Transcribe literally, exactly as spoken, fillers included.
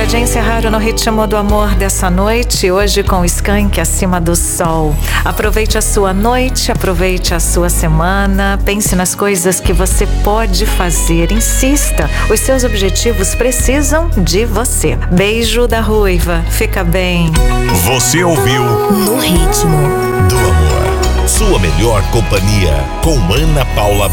audiência Rádio no Ritmo do Amor dessa noite, hoje com o Skank Acima do Sol. Aproveite a sua noite, aproveite a sua semana, pense nas coisas que você pode fazer, insista, os seus objetivos precisam de você. Beijo da Ruiva, fica bem. Você ouviu No Ritmo do Amor, sua melhor companhia com Ana Paula